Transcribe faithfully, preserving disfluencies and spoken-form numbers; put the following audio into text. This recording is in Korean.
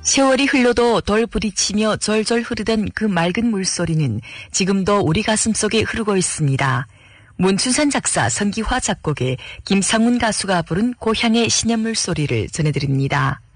세월이 흘러도 덜 부딪히며 절절 흐르던 그 맑은 물소리는 지금도 우리 가슴속에 흐르고 있습니다. 문춘산 작사, 성기화 작곡의 김상훈 가수가 부른 고향의 시냇물 소리를 전해드립니다.